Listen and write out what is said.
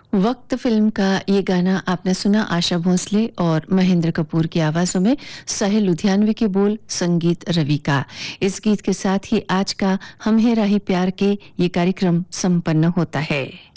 वक्त फिल्म का ये गाना आपने सुना आशा भोसले और महेंद्र कपूर की आवाजों में, साहिल लुधियानवी के बोल, संगीत रवि का। इस गीत के साथ ही आज का हम है राही प्यार के ये कार्यक्रम संपन्न होता है।